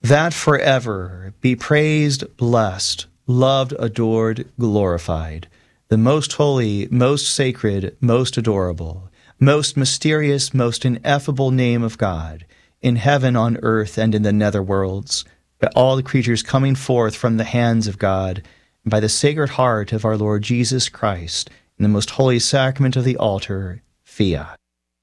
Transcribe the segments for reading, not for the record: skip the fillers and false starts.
that forever be praised, blessed, loved, adored, glorified, the most holy, most sacred, most adorable, most mysterious, most ineffable name of God, in heaven, on earth, and in the netherworlds, by all the creatures coming forth from the hands of God, and by the Sacred Heart of our Lord Jesus Christ, in the most holy sacrament of the altar, fiat.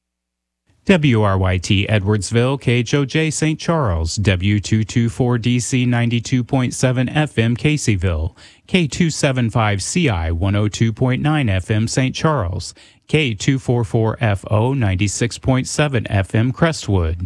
WRYT Edwardsville, KHOJ St. Charles, W224DC 92.7 FM Caseyville, K275CI 102.9 FM St. Charles, K244FO 96.7 FM Crestwood.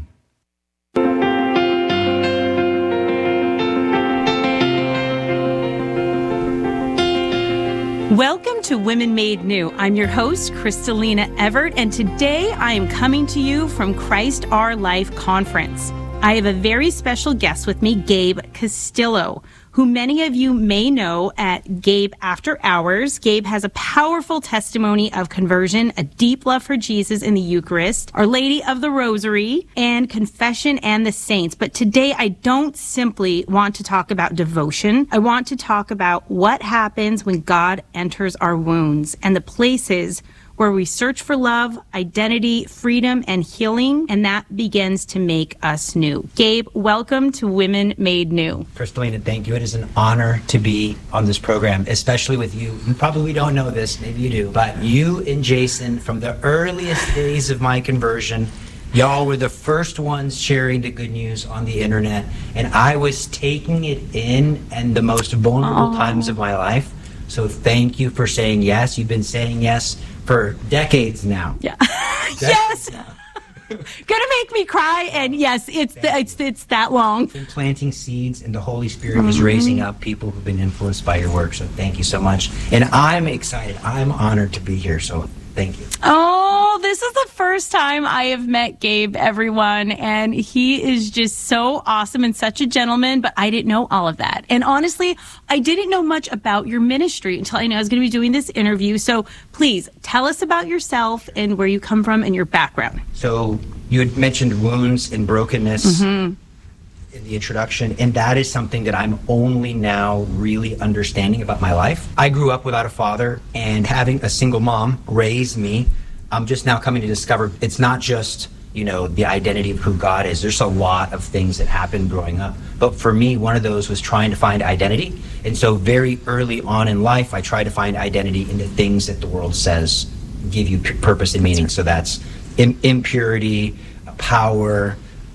Welcome to Women Made New. I'm your host, Kristalina Everett, and today I am coming to you from Christ Our Life Conference. I have a very special guest with me, Gabe Castillo, who many of you may know at Gabe After Hours. Gabe has a powerful testimony of conversion, a deep love for Jesus in the Eucharist, Our Lady of the Rosary, and confession and the saints. But today I don't simply want to talk about devotion. I want to talk about what happens when God enters our wounds and the places where we search for love, identity, freedom, and healing, and that begins to make us new. Gabe, welcome to Women Made New. Kristalina, thank you. It is an honor to be on this program, especially with you. You probably don't know this, maybe you do, but you and Jason, from the earliest days of my conversion, y'all were the first ones sharing the good news on the internet, and I was taking it in the most vulnerable times of my life. So thank you for saying yes. You've been saying yes for decades now. Yeah. Yes. Gonna make me cry, and yes, it's that long. Been planting seeds, and the Holy Spirit is raising up people who've been influenced by your work. So thank you so much, and I'm excited. I'm honored to be here. So thank you. Oh, this is the first time I have met Gabe, everyone, and he is just so awesome and such a gentleman, but I didn't know all of that. And honestly, I didn't know much about your ministry until I knew I was going to be doing this interview. So please tell us about yourself and where you come from and your background. So you had mentioned wounds and brokenness in the introduction, and that is something that I'm only now really understanding about my life. I grew up without a father, and having a single mom raise me, I'm just now coming to discover it's not just, the identity of who God is. There's a lot of things that happened growing up. But for me, one of those was trying to find identity. And so very early on in life, I tried to find identity in the things that the world says give you purpose and meaning. So that's impurity, power,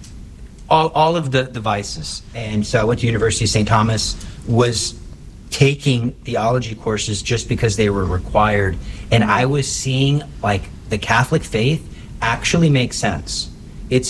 all of the vices. And so I went to University of St. Thomas, was taking theology courses just because they were required. And I was seeing like the Catholic faith actually makes sense. It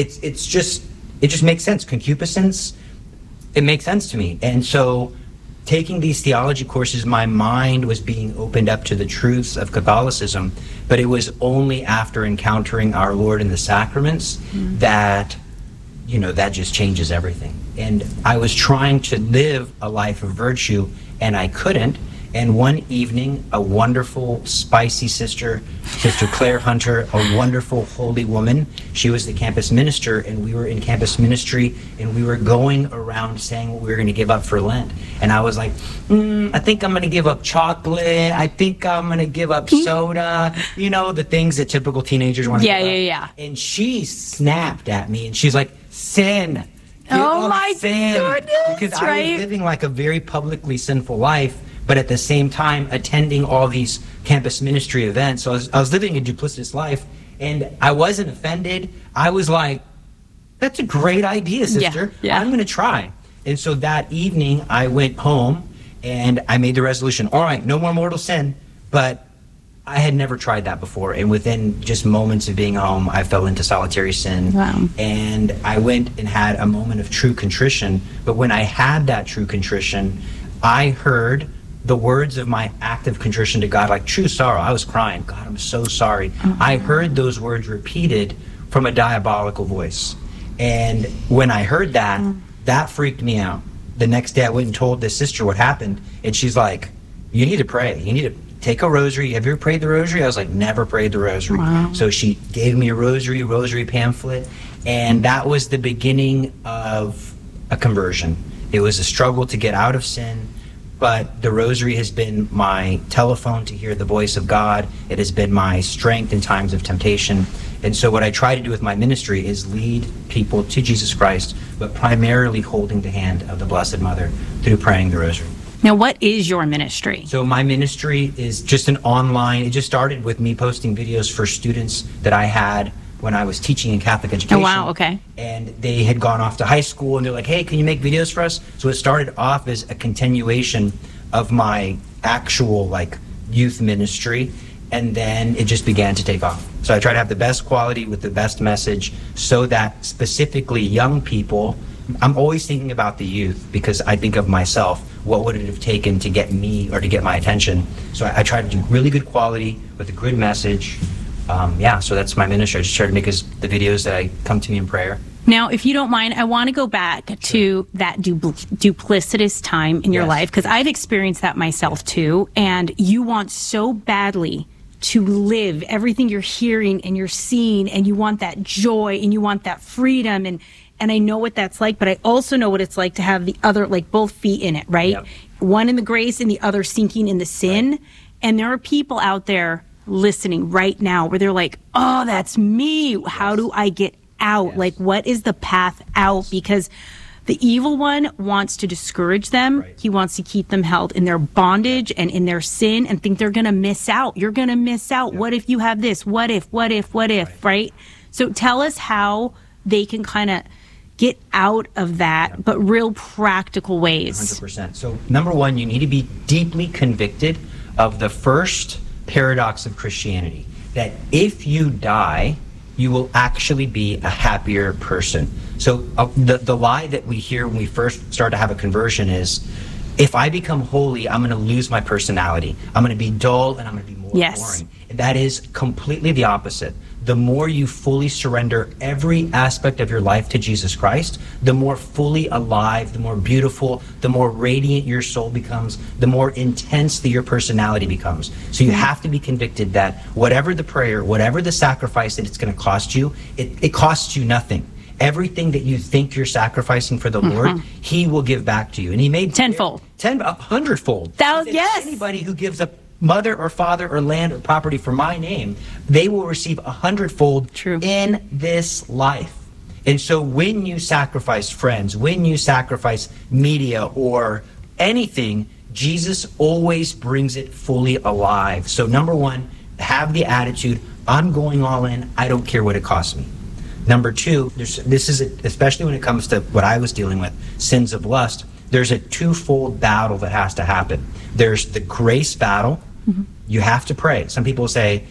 just makes sense. Concupiscence, it makes sense to me. And so taking these theology courses, my mind was being opened up to the truths of Catholicism, but it was only after encountering our Lord in the sacraments that that just changes everything. And I was trying to live a life of virtue, and I couldn't. And one evening, a wonderful, spicy Sister Claire Hunter, a wonderful, holy woman, she was the campus minister, and we were in campus ministry, and we were going around saying what we were going to give up for Lent. And I was like, I think I'm going to give up chocolate. I think I'm going to give up soda. The things that typical teenagers want to give up. Yeah. And she snapped at me, and she's like, sin. Oh my sin. goodness, because right? I was living like a very publicly sinful life, but at the same time attending all these campus ministry events. So I was living a duplicitous life, and I wasn't offended. I was like, that's a great idea, sister. Yeah. I'm going to try. And so that evening I went home and I made the resolution, all right, no more mortal sin. But I had never tried that before. And within just moments of being home, I fell into solitary sin. Wow. And I went and had a moment of true contrition. But when I had that true contrition, I heard the words of my active contrition to God, like true sorrow. I was crying, God, I'm so sorry. I heard those words repeated from a diabolical voice. And when I heard that, that freaked me out. The next day I went and told this sister what happened, and she's like, you need to pray. You need to take a rosary. Have you ever prayed the rosary? I was like, never prayed the rosary. Wow. So she gave me a rosary pamphlet, and that was the beginning of a conversion. It was a struggle to get out of sin, but the rosary has been my telephone to hear the voice of God. It has been my strength in times of temptation. And so what I try to do with my ministry is lead people to Jesus Christ, but primarily holding the hand of the Blessed Mother through praying the rosary. Now, what is your ministry? So my ministry is just an online, it just started with me posting videos for students that I had when I was teaching in Catholic education. Oh, wow, okay. And they had gone off to high school, and they're like, hey, can you make videos for us? So it started off as a continuation of my actual like youth ministry, and then it just began to take off. So I try to have the best quality with the best message so that specifically young people, I'm always thinking about the youth because I think of myself. What would it have taken to get me or to get my attention? So I try to do really good quality with a good message. So that's my ministry. I just try to make the videos that I come to me in prayer. Now, if you don't mind, I want to go back to that duplicitous time in your life, because I've experienced that myself too. And you want so badly to live everything you're hearing and you're seeing, and you want that joy and you want that freedom. And I know what that's like, but I also know what it's like to have the other, like both feet in it, right? Yep. One in the grace and the other sinking in the sin. Right. And there are people out there listening right now where they're like, oh, that's me. How do I get out? Yes. Like, what is the path out? Because the evil one wants to discourage them. Right. He wants to keep them held in their bondage and in their sin and think they're going to miss out. You're going to miss out. Yep. What if you have this? What if, right? So tell us how they can kind of get out of that, but real practical ways. 100%. So number one, you need to be deeply convicted of the first paradox of Christianity, that if you die, you will actually be a happier person. So the lie that we hear when we first start to have a conversion is, if I become holy, I'm going to lose my personality. I'm going to be dull and I'm going to be more boring. And that is completely the opposite. The more you fully surrender every aspect of your life to Jesus Christ, the more fully alive, the more beautiful, the more radiant your soul becomes, the more intense your personality becomes. So you have to be convicted that whatever the prayer, whatever the sacrifice that it's going to cost you, it costs you nothing. Everything that you think you're sacrificing for the Lord, He will give back to you. And He made tenfold. 100-fold. Yes. Anybody who gives up mother or father or land or property for my name, they will receive 100-fold in this life. And so when you sacrifice friends, when you sacrifice media or anything, Jesus always brings it fully alive. So number one, have the attitude, I'm going all in, I don't care what it costs me. Number two, this is especially when it comes to what I was dealing with, sins of lust, there's a twofold battle that has to happen. There's the grace battle. You have to pray. Some people say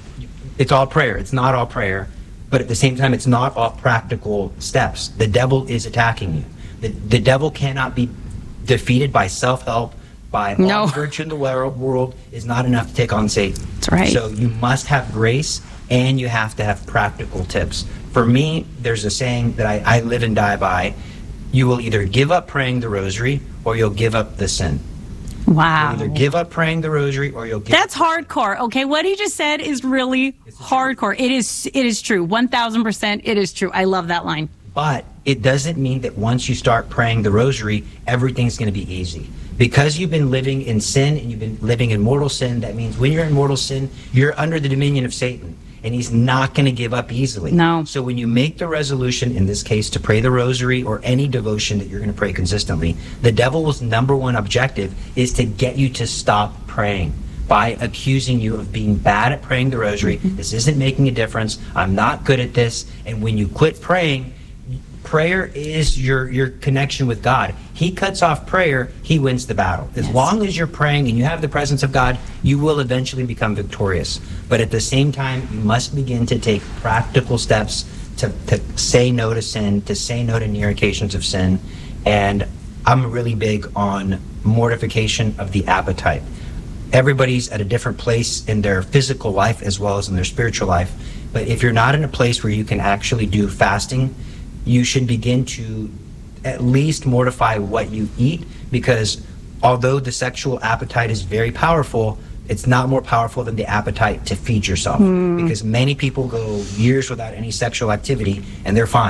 it's all prayer. It's not all prayer. But at the same time, it's not all practical steps. The devil is attacking you. The devil cannot be defeated by self-help, by all virtue in the world is not enough to take on Satan. That's right. So you must have grace, and you have to have practical tips. For me, there's a saying that I live and die by. You will either give up praying the rosary or you'll give up the sin. Wow. You'll either give up praying the rosary or you'll give That's hardcore. Okay, what he just said is really hardcore. It is true. 1,000% it is true. I love that line. But it doesn't mean that once you start praying the rosary, everything's going to be easy. Because you've been living in sin and you've been living in mortal sin, that means when you're in mortal sin, you're under the dominion of Satan. And he's not going to give up easily. No. So when you make the resolution, in this case, to pray the rosary or any devotion that you're going to pray consistently, the devil's number one objective is to get you to stop praying by accusing you of being bad at praying the rosary. This isn't making a difference. I'm not good at this. And when you quit praying, prayer is your connection with God. He cuts off prayer, He wins the battle. As long as you're praying and you have the presence of God, you will eventually become victorious. But at the same time, you must begin to take practical steps to say no to sin, to say no to near occasions of sin. And I'm really big on mortification of the appetite. Everybody's at a different place in their physical life as well as in their spiritual life. But if you're not in a place where you can actually do fasting, you should begin to at least mortify what you eat, because although the sexual appetite is very powerful, it's not more powerful than the appetite to feed yourself. Because many people go years without any sexual activity and they're fine.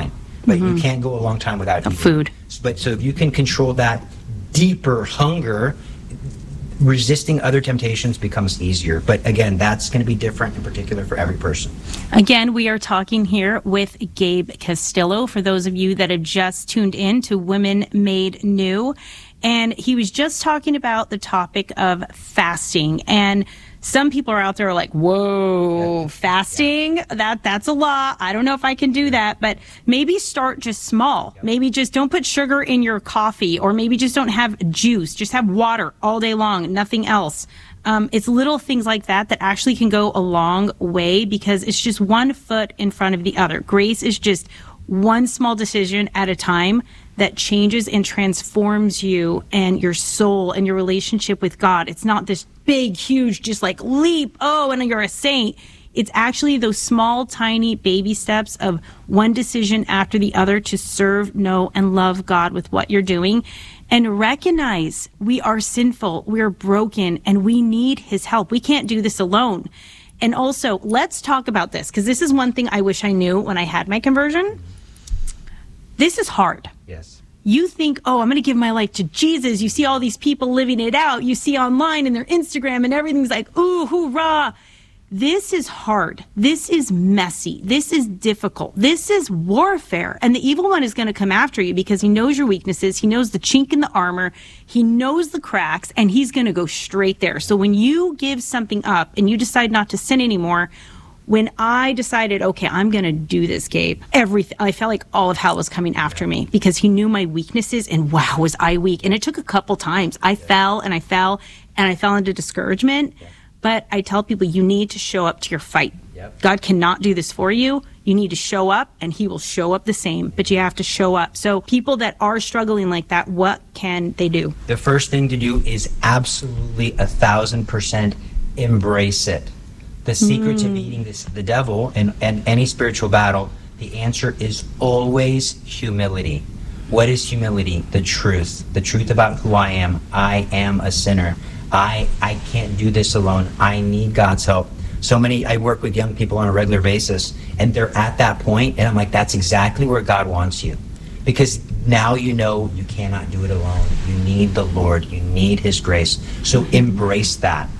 but you can't go a long time without eating. Food. But so if you can control that deeper hunger, resisting other temptations becomes easier. But again, that's going to be different in particular for every person. Again, we are talking here with Gabe Castillo, for those of you that have just tuned in to Women Made New. And he was just talking about the topic of fasting. And some people are out there like, whoa, fasting? That's a lot. I don't know if I can do that. But maybe start just small. Maybe just don't put sugar in your coffee, or maybe just don't have juice. Just have water all day long, nothing else. It's little things like that that actually can go a long way, because it's just one foot in front of the other. Grace is just one small decision at a time that changes and transforms you and your soul and your relationship with God. It's not this big, huge, just like leap, oh, and you're a saint. It's actually those small, tiny baby steps of one decision after the other to serve, know, and love God with what you're doing. And recognize we are sinful, we're broken, and we need his help. We can't do this alone. And also, let's talk about this, because this is one thing I wish I knew when I had my conversion. This is hard. Yes. You think, oh, I'm going to give my life to Jesus. You see all these people living it out. You see online and their Instagram and everything's like, ooh, hoorah. This is hard. This is messy. This is difficult. This is warfare. And the evil one is going to come after you because he knows your weaknesses. He knows the chink in the armor. He knows the cracks, and he's going to go straight there. So when you give something up and you decide not to sin anymore, when I decided, okay, I'm going to do this, Gabe, I felt like all of hell was coming after me because he knew my weaknesses, and wow, was I weak. And it took a couple times. I fell and I fell into discouragement. But I tell people, you need to show up to your fight. God cannot do this for you. You need to show up, and he will show up the same, but you have to show up. So people that are struggling like that, what can they do? The first thing to do is absolutely 1,000% embrace it. The secret to beating the devil and any spiritual battle, the answer is always humility. What is humility? The truth about who I am. I am a sinner. I can't do this alone. I need God's help. I work with young people on a regular basis, and they're at that point, and I'm like, that's exactly where God wants you. Because now you know you cannot do it alone. You need the Lord. You need his grace. So embrace that.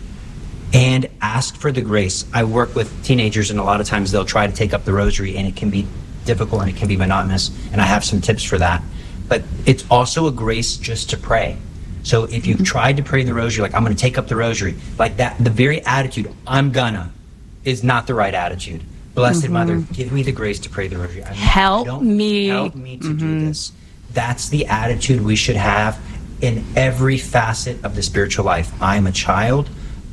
And ask for the grace. I work with teenagers, and a lot of times they'll try to take up the rosary, and it can be difficult and it can be monotonous, and I have some tips for that. But it's also a grace just to pray. So if you've tried to pray the rosary, like I'm going to take up the rosary, like that, the very attitude, I'm gonna, is not the right attitude. Blessed Mother, give me the grace to pray the rosary. Help me to do this. That's the attitude we should have in every facet of the spiritual life. I'm a child.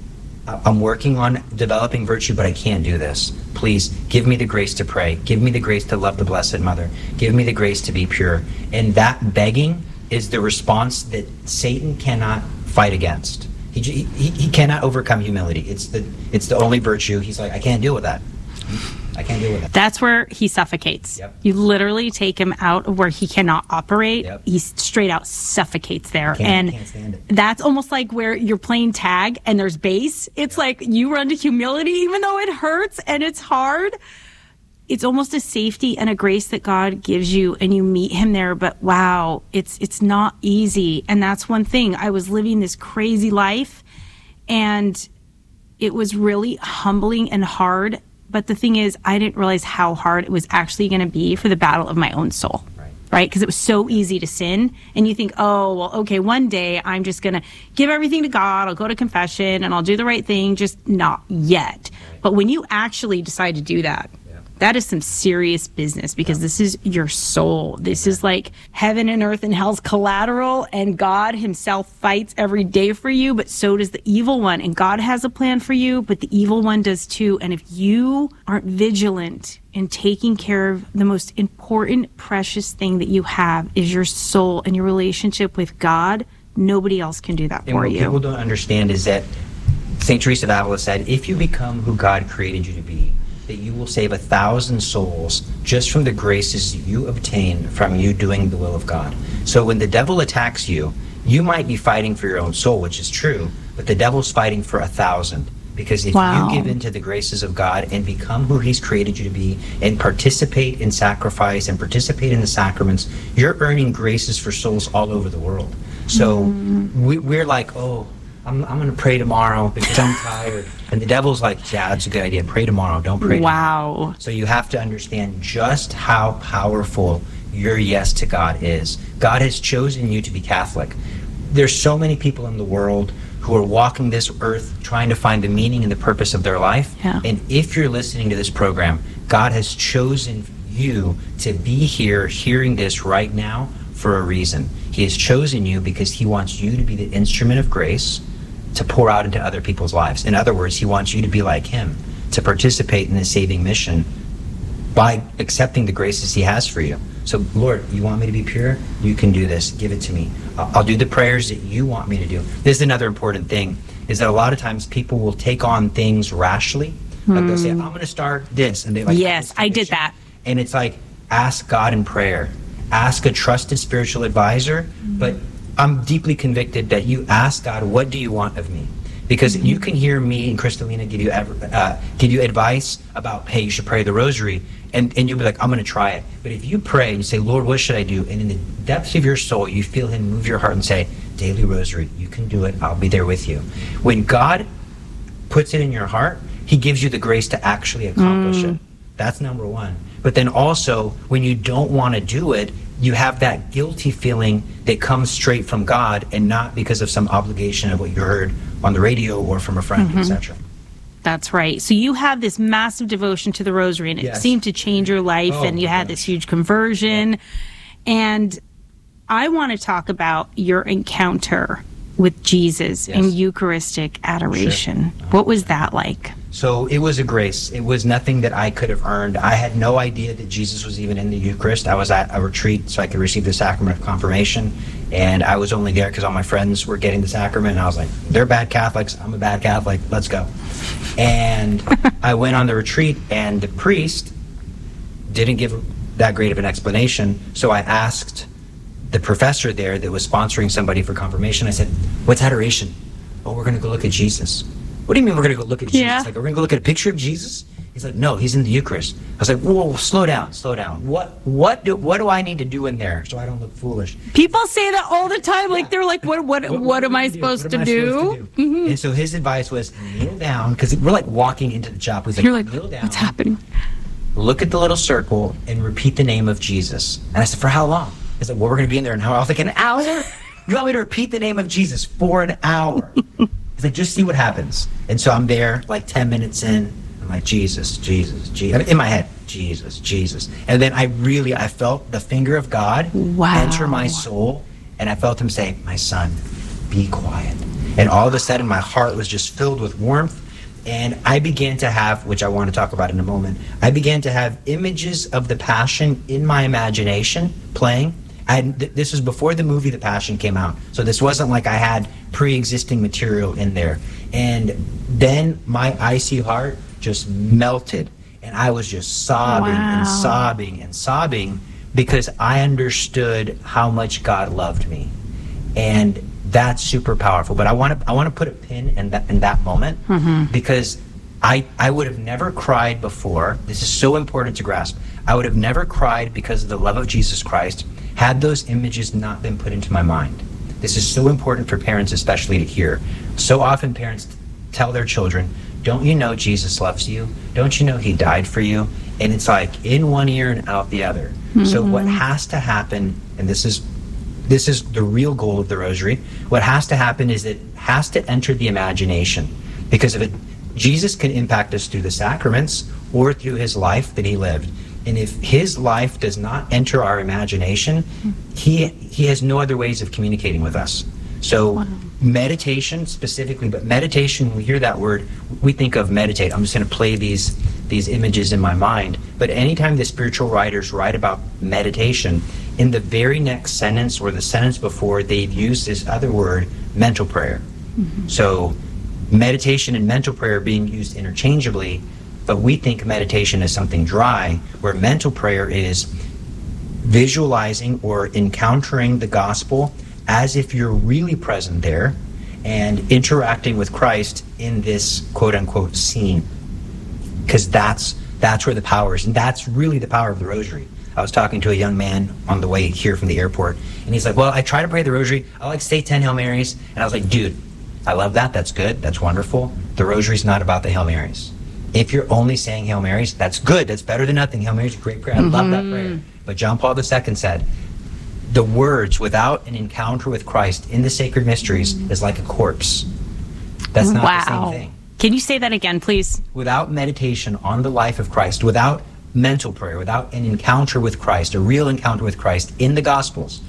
I'm working on developing virtue, but I can't do this. Please give me the grace to pray. Give me the grace to love the Blessed Mother. Give me the grace to be pure. And that begging is the response that Satan cannot fight against. He cannot overcome humility. It's the only virtue. He's like, I can't deal with that. I can't deal with it. That's where he suffocates. You literally take him out of where he cannot operate. He straight out suffocates there. Can't stand it. That's almost like where you're playing tag and there's base. It's like you run to humility, even though it hurts and it's hard. It's almost a safety and a grace that God gives you, and you meet him there. But wow, it's not easy. And that's one thing. I was living this crazy life, and it was really humbling and hard. But the thing is, I didn't realize how hard it was actually going to be for the battle of my own soul, right? Because it was so easy to sin. And you think, oh, well, okay, one day I'm just going to give everything to God. I'll go to confession and I'll do the right thing. Just not yet. But when you actually decide to do that, that is some serious business, because this is your soul. This is like heaven and earth and hell's collateral, and God himself fights every day for you, but so does the evil one. And God has a plan for you, but the evil one does too. And if you aren't vigilant in taking care of the most important, precious thing that you have is your soul and your relationship with God, nobody else can do that for you. What people don't understand is that St. Teresa of Avila said, if you become who God created you to be, that you will save 1,000 souls just from the graces you obtain from you doing the will of God. So when the devil attacks you, you might be fighting for your own soul, which is true, but the devil's fighting for 1,000, Because if Wow. you give into the graces of God and become who He's created you to be and participate in sacrifice and participate in the sacraments, you're earning graces for souls all over the world. So we're like, oh, I'm going to pray tomorrow because I'm tired. And the devil's like, yeah, that's a good idea. Pray tomorrow. Don't pray tomorrow. Wow. So you have to understand just how powerful your yes to God is. God has chosen you to be Catholic. There's so many people in the world who are walking this earth trying to find the meaning and the purpose of their life. Yeah. And if you're listening to this program, God has chosen you to be here hearing this right now for a reason. He has chosen you because He wants you to be the instrument of grace to pour out into other people's lives. In other words, He wants you to be like Him, to participate in His saving mission by accepting the graces He has for you. So, Lord, you want me to be pure? You can do this. Give it to me. I'll do the prayers that you want me to do. This is another important thing, is that a lot of times people will take on things rashly. Like they'll say, I'm going to start this. And they like, Yes, I did that. And it's like, ask God in prayer. Ask a trusted spiritual advisor. But I'm deeply convicted that you ask God, what do you want of me? Because you can hear me and Kristalina give you advice about, hey, you should pray the rosary, and you'll be like, I'm going to try it. But if you pray and you say, Lord, what should I do? And in the depths of your soul, you feel Him move your heart and say, daily rosary, you can do it. I'll be there with you. When God puts it in your heart, He gives you the grace to actually accomplish it. That's number one. But then also, when you don't want to do it, you have that guilty feeling that comes straight from God and not because of some obligation of what you heard on the radio or from a friend, etc. That's right. So you have this massive devotion to the rosary, and it Yes. seemed to change your life, Oh, and you my had gosh. this huge conversion. And I want to talk about your encounter with Jesus Yes. in Eucharistic adoration. What was that like? So it was a grace. It was nothing that I could have earned. I had no idea that Jesus was even in the Eucharist. I was at a retreat so I could receive the sacrament of confirmation, and I was only there because all my friends were getting the sacrament, and I was like, they're bad Catholics, I'm a bad Catholic, let's go. And I went on the retreat, and the priest didn't give that great of an explanation, so I asked the professor there that was sponsoring somebody for confirmation, I said, what's adoration? Oh, we're going to go look at Jesus. What do you mean we're going to go look at Jesus? Yeah. Like, we're going to go look at a picture of Jesus? He's like, no, He's in the Eucharist. I was like, whoa, slow down. What do I need to do in there so I don't look foolish? People say that all the time. Like, they're like, what am I supposed to do? And so his advice was, kneel down, because we're like walking into the chapel. He's You're like, like, kneel down, what's happening? look at the little circle, and repeat the name of Jesus. And I said, for how long? He's like, well, we're going to be in there an hour. I was like, an hour? You want me to repeat the name of Jesus for an hour? He's like, just see what happens. And so I'm there, like 10 minutes in. I'm like, Jesus, Jesus, Jesus. In my head, Jesus, Jesus. And then I felt the finger of God Wow. enter my soul. And I felt Him say, my son, be quiet. And all of a sudden, my heart was just filled with warmth. And I began to have, which I want to talk about in a moment, I began to have images of the Passion in my imagination playing. This was before the movie The Passion came out. So this wasn't like I had pre-existing material in there. And then my icy heart just melted. And I was just sobbing and Wow. sobbing and sobbing because I understood how much God loved me. And that's super powerful. But I want to put a pin in that moment because I would have never cried before. This is so important to grasp. I would have never cried because of the love of Jesus Christ had those images not been put into my mind. This is so important for parents especially to hear. So often parents tell their children, don't you know Jesus loves you? Don't you know He died for you? And it's like in one ear and out the other. So what has to happen, and this is the real goal of the rosary, what has to happen is it has to enter the imagination. Because of it, Jesus can impact us through the sacraments or through His life that He lived. And if His life does not enter our imagination, he has no other ways of communicating with us. So meditation specifically, but meditation, when we hear that word, we think of meditate. I'm just going to play these images in my mind. But anytime the spiritual writers write about meditation, in the very next sentence or the sentence before, they've used this other word, mental prayer. So meditation and mental prayer are being used interchangeably, but we think meditation is something dry, where mental prayer is visualizing or encountering the gospel as if you're really present there, and interacting with Christ in this quote-unquote scene. Because that's where the power is, and that's really the power of the rosary. I was talking to a young man on the way here from the airport, and he's like, well, I try to pray the rosary. I like to say 10 Hail Marys. And I was like, dude, I love that. That's good. That's wonderful. The rosary's not about the Hail Marys. If you're only saying Hail Marys, that's good. That's better than nothing. Hail Mary's a great prayer. I love that prayer. But John Paul II said, the words without an encounter with Christ in the sacred mysteries is like a corpse. That's not the same thing. Can you say that again, please? Without meditation on the life of Christ, without mental prayer, without an encounter with Christ, a real encounter with Christ in the Gospels,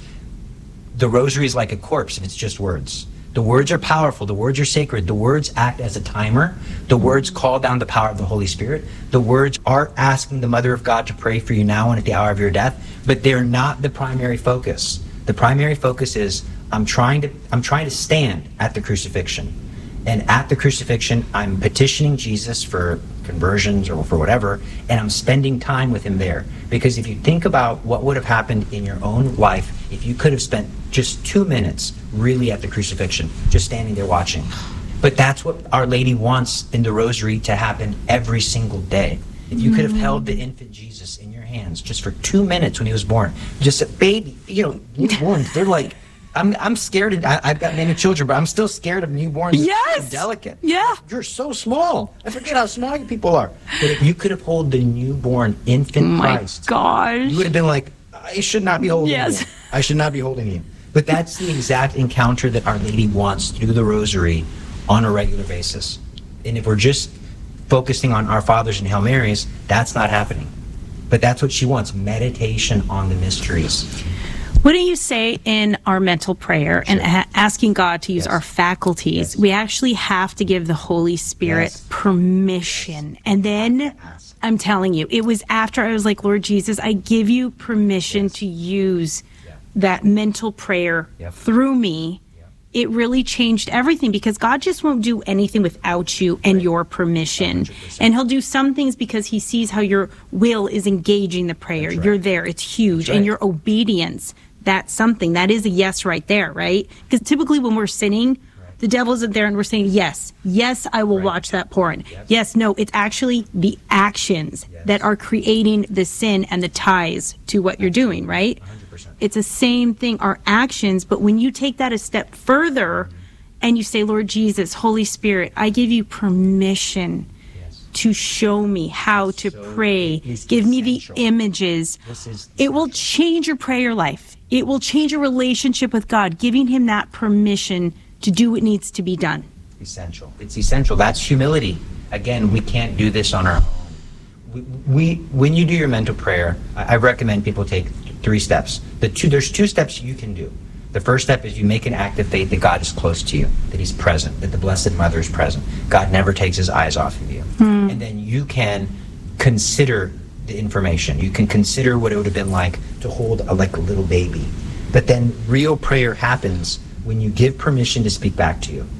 the rosary is like a corpse if it's just words. The words are powerful. The words are sacred. The words act as a timer. The words call down the power of the Holy Spirit. The words are asking the Mother of God to pray for you now and at the hour of your death, but they're not the primary focus. The primary focus is I'm trying to stand at the crucifixion. And at the crucifixion, I'm petitioning Jesus for conversions or for whatever, and I'm spending time with him there. Because if you think about what would have happened in your own life if you could have spent just 2 minutes really at the crucifixion, just standing there watching. But that's what Our Lady wants in the rosary to happen every single day. If you could have held the infant Jesus in your hands just for 2 minutes when he was born, just a baby, newborns, they're like, I'm scared. I've got many children, but I'm still scared of newborns. Yes. It's so delicate. Yeah. You're so small. I forget how small you people are. But if you could have held the newborn infant Christ, gosh, you would have been like, I should not be holding you. I should not be holding you. But that's the exact encounter that Our Lady wants through the rosary on a regular basis. And if we're just focusing on Our Fathers and Hail Marys, that's not happening. But that's what she wants, meditation on the mysteries. What do you say in our mental prayer and asking God to use our faculties? We actually have to give the Holy Spirit permission. And then, I'm telling you, it was after I was like, Lord Jesus, I give you permission to use that mental prayer through me. It really changed everything, because God just won't do anything without you and your permission. 100%. And he'll do some things because he sees how your will is engaging the prayer. You're there. It's huge. And your obedience, that's something. That is a yes right there, right? Because typically when we're sinning, the devil isn't there and we're saying, yes, I will watch that porn. Yes, no, it's actually the actions that are creating the sin and the ties to what you're doing, right? 100%. It's the same thing, our actions. But when you take that a step further and you say, Lord Jesus, Holy Spirit, I give you permission to show me how to pray. Give me the images. It will change your prayer life. It will change your relationship with God, giving him that permission to do what needs to be done. Essential. It's essential. That's humility. Again, we can't do this on our own. When you do your mental prayer, I recommend people take 3 steps. There's 2 steps you can do. The first step is you make an act of faith that God is close to you, that he's present, that the Blessed Mother is present. God never takes his eyes off of you. And then you can consider the information. You can consider what it would have been like to hold a little baby. But then real prayer happens when you give permission to speak back to you.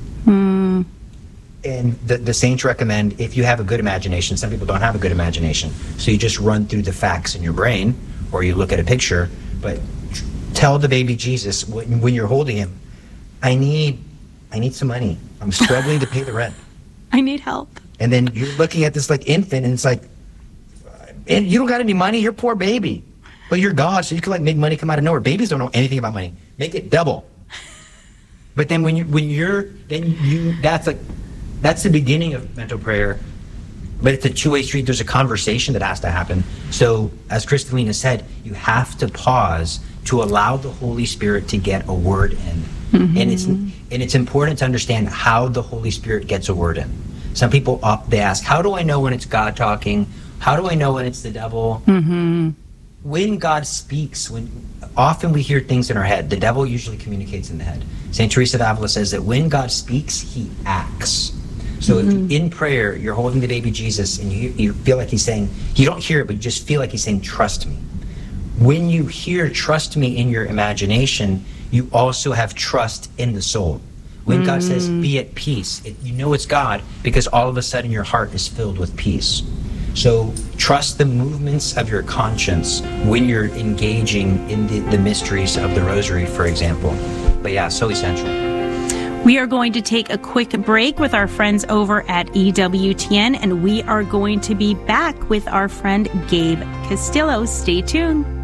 And the saints recommend, if you have a good imagination, some people don't have a good imagination, so you just run through the facts in your brain, or you look at a picture, but tell the baby Jesus when you're holding him, I need some money. I'm struggling to pay the rent. I need help. And then you're looking at this infant, and it's like, and you don't got any money, you're a poor baby. But you're God, so you can make money come out of nowhere. Babies don't know anything about money. Make it double. But then that's the beginning of mental prayer. But it's a two-way street. There's a conversation that has to happen. So, as Kristalina said, you have to pause to allow the Holy Spirit to get a word in. And it's important to understand how the Holy Spirit gets a word in. Some people, they ask, how do I know when it's God talking? How do I know when it's the devil? When God speaks, often we hear things in our head. The devil usually communicates in the head. St. Teresa of Avila says that when God speaks, he acts. So if in prayer, you're holding the baby Jesus and you feel like he's saying, you don't hear it, but you just feel like he's saying, trust me. When you hear trust me in your imagination, you also have trust in the soul. When God says, be at peace, you know it's God because all of a sudden your heart is filled with peace. So trust the movements of your conscience when you're engaging in the mysteries of the Rosary, for example. But yeah, so essential. We are going to take a quick break with our friends over at EWTN, and we are going to be back with our friend Gabe Castillo. Stay tuned.